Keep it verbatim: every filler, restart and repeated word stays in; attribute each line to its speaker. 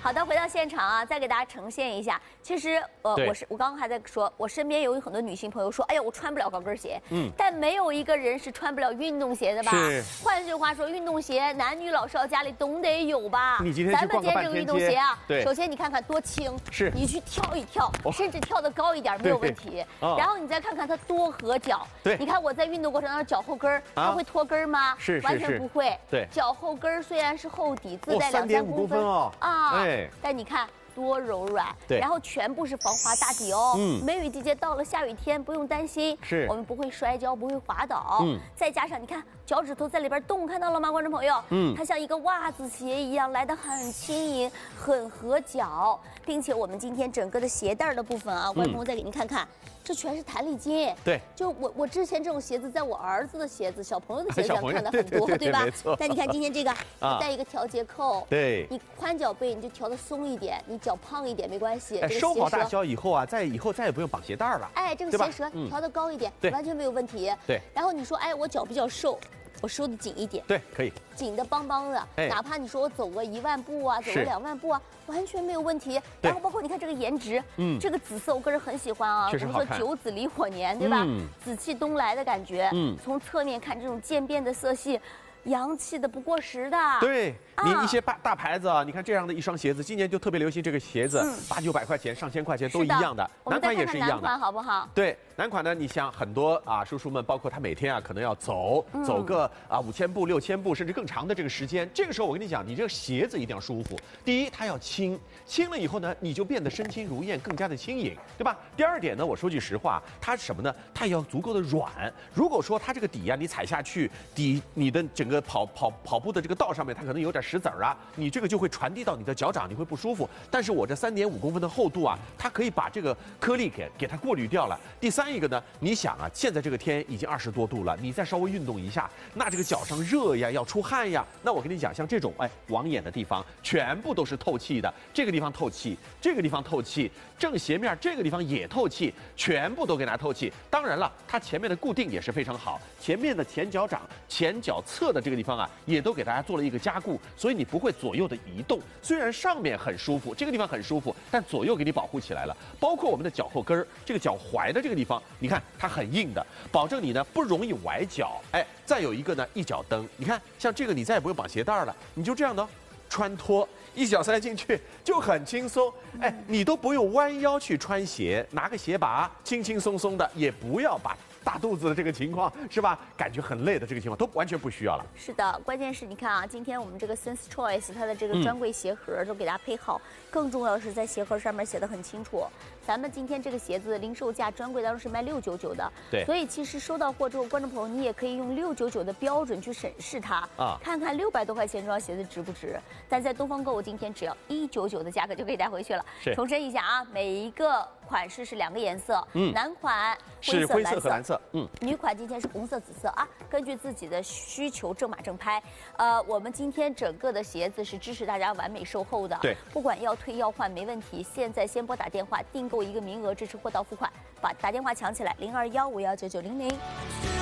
Speaker 1: 好的，回到现场啊，再给大家呈现一下。其实，呃，我是我刚刚还在说，我身边有很多女性朋友说，哎呀，我穿不了高跟鞋。嗯。但没有一个人是穿不了运动鞋的吧？
Speaker 2: 是。
Speaker 1: 换句话说，运动鞋男女老少家里总得有吧？
Speaker 2: 你今天去逛个半天街。咱们今天这个运动鞋
Speaker 1: 啊，
Speaker 2: 对。
Speaker 1: 首先你看看多轻，
Speaker 2: 是。
Speaker 1: 你去跳一跳，甚至跳得高一点没有问题。哦。然后你再看看它多合脚。
Speaker 2: 对。
Speaker 1: 你看我在运动过程当中，脚后跟它会脱跟吗？
Speaker 2: 是是
Speaker 1: 完全不会。
Speaker 2: 对。
Speaker 1: 脚后跟虽然是厚底，自带两
Speaker 2: 三
Speaker 1: 公分
Speaker 2: 哦。
Speaker 1: 啊。对。但你看。多柔软，
Speaker 2: 对，
Speaker 1: 然后全部是防滑大底哦。嗯，梅雨季节到了，下雨天不用担心，
Speaker 2: 是
Speaker 1: 我们不会摔跤，不会滑倒。嗯，再加上你看脚趾头在里边动，看到了吗，观众朋友？嗯，它像一个袜子鞋一样，来得很轻盈，很合脚，并且我们今天整个的鞋带的部分啊，观众朋友再给您看看。这全是弹力筋，
Speaker 2: 对，
Speaker 1: 就我我之前这种鞋子，在我儿子的鞋子、小朋友的鞋子上看的很多，对吧？
Speaker 2: 没错。
Speaker 1: 但你看今天这个，带一个调节扣，
Speaker 2: 对，
Speaker 1: 你宽脚背你就调的松一点，你脚胖一点没关系。
Speaker 2: 哎，收好大小以后啊，再以后再也不用绑鞋带了。
Speaker 1: 哎，这个鞋舌调的高一点，完全没有问题。
Speaker 2: 对。
Speaker 1: 然后你说，哎，我脚比较瘦。我收的紧一点，
Speaker 2: 对，可以
Speaker 1: 紧的邦邦的，哪怕你说我走个一万步啊，走个两万步啊，完全没有问题。然后包括你看这个颜值，嗯，这个紫色我个人很喜欢啊，我们说九紫离火年，对吧？紫气东来的感觉，嗯，从侧面看这种渐变的色系。洋气的不过时的，
Speaker 2: 对你一些大大牌子啊，你看这样的一双鞋子，今年就特别流行这个鞋子，八九百块钱、上千块钱都一样的，男款也是一样的，
Speaker 1: 男款好不好？
Speaker 2: 对，男款呢，你像很多啊叔叔们，包括他每天啊可能要走走个啊五千步、六千步，甚至更长的这个时间，这个时候我跟你讲，你这个鞋子一定要舒服。第一，它要轻，轻了以后呢，你就变得身轻如燕，更加的轻盈，对吧？第二点呢，我说句实话，它什么呢？它也要足够的软。如果说它这个底啊，你踩下去，底你的整个跑跑跑步的这个道上面，它可能有点石子儿啊，你这个就会传递到你的脚掌，你会不舒服。但是我这三点五公分的厚度啊，它可以把这个颗粒给给它过滤掉了。第三一个呢，你想啊，现在这个天已经二十多度了，你再稍微运动一下，那这个脚上热呀，要出汗呀，那我跟你讲，像这种哎网眼的地方，全部都是透气的，这个地方透气，这个地方透气，正鞋面这个地方也透气，全部都给它透气。当然了，它前面的固定也是非常好，前面的前脚掌、前脚侧的这个地方啊。也都给大家做了一个加固，所以你不会左右的移动。虽然上面很舒服，这个地方很舒服，但左右给你保护起来了。包括我们的脚后跟儿，这个脚踝的这个地方，你看它很硬的，保证你呢不容易崴脚。哎，再有一个呢，一脚蹬，你看像这个你再也不用绑鞋带了，你就这样的穿脱，一脚塞进去就很轻松。哎，你都不用弯腰去穿鞋，拿个鞋拔，轻轻松松的，也不要把。大肚子的这个情况是吧？感觉很累的这个情况都完全不需要了。
Speaker 1: 是的，关键是你看啊，今天我们这个 Sense Choice 它的这个专柜鞋盒都给大家配好，嗯、更重要的是在鞋盒上面写的很清楚。咱们今天这个鞋子零售价专柜当中是卖六九九的，
Speaker 2: 对。
Speaker 1: 所以其实收到货之后，观众朋友你也可以用六九九的标准去审视它啊，看看六百多块钱这双鞋子值不值。但在东方购物今天只要一九九的价格就可以带回去了。
Speaker 2: 是。
Speaker 1: 重申一下啊，每一个款式是两个颜色，嗯，男款
Speaker 2: 是灰色和蓝色。嗯，
Speaker 1: 女款今天是红色、紫色啊，根据自己的需求正码正拍。呃，我们今天整个的鞋子是支持大家完美售后的，
Speaker 2: 对，
Speaker 1: 不管要退要换没问题。现在先拨打电话订购一个名额，支持货到付款，把打电话抢起来，零二幺五幺九九零零。